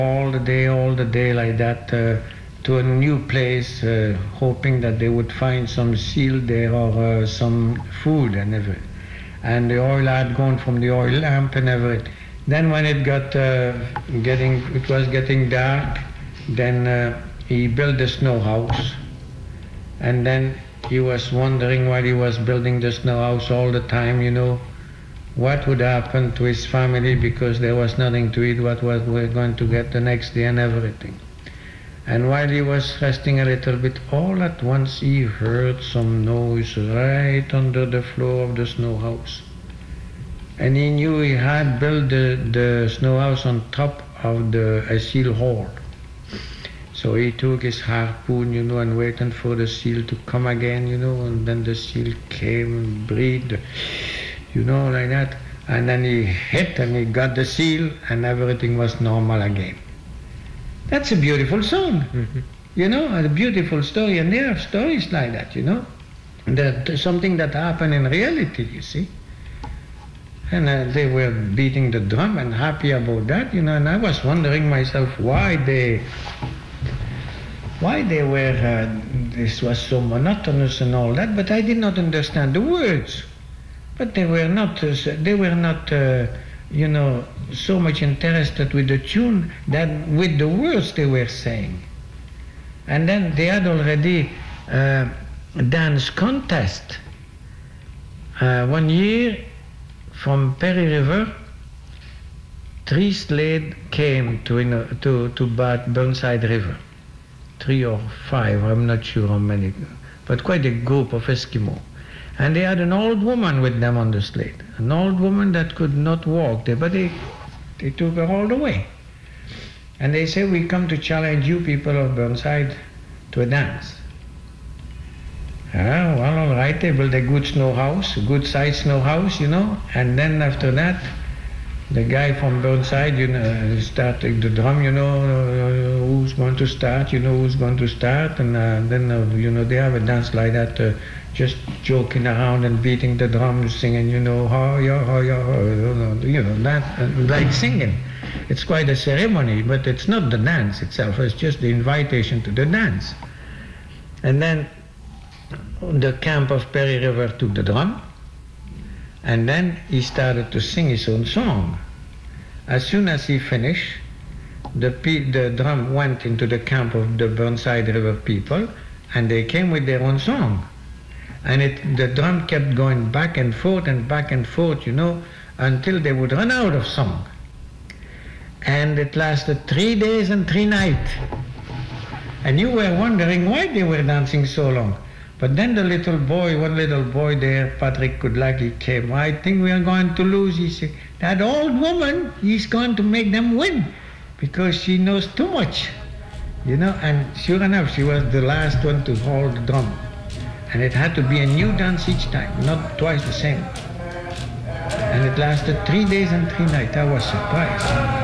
all the day like that to a new place, hoping that they would find some seal there or some food and everything. And the oil had gone from the oil lamp and everything. Then when it was getting dark, then he built the snow house. And then he was wondering while he was building the snow house all the time, what would happen to his family because there was nothing to eat, what was we going to get the next day and everything. And while he was resting a little bit, all at once he heard some noise right under the floor of the snow house. And he knew he had built the snow house on top of a seal hole. So he took his harpoon, and waited for the seal to come again, and then the seal came and breathed, like that. And then he hit and he got the seal and everything was normal again. That's a beautiful song, a beautiful story. And there are stories like that, that something that happened in reality, you see. And they were beating the drum and happy about that, and I was wondering myself why they were, this was so monotonous and all that, but I did not understand the words. But they were not, so much interested with the tune than with the words they were saying. And then they had already a dance contest. 1 year from Perry River, 3 sleds came to Burnside River. 3 or 5, I'm not sure how many, but quite a group of Eskimo. And they had an old woman with them on the sled, an old woman that could not walk there, but they took her all the way. And they said, we come to challenge you people of Burnside to a dance. Well, all right, they built a good snow house, a good sized snow house, and then after that, the guy from Burnside, started the drum, who's going to start, who's going to start, and then, they have a dance like that, just joking around and beating the drum, singing, ho, that, like singing. It's quite a ceremony, but it's not the dance itself, it's just the invitation to the dance. And then the camp of Perry River took the drum, and then he started to sing his own song. As soon as he finished, the drum went into the camp of the Burnside River people, and they came with their own song. And the drum kept going back and forth, until they would run out of song. And it lasted 3 days and 3 nights. And you were wondering why they were dancing so long. But then one little boy there, Patrick Kudlaki, came. I think we are going to lose, he said. That old woman is going to make them win because she knows too much, and sure enough, she was the last one to hold the drum. And it had to be a new dance each time, not twice the same. And it lasted 3 days and 3 nights. I was surprised.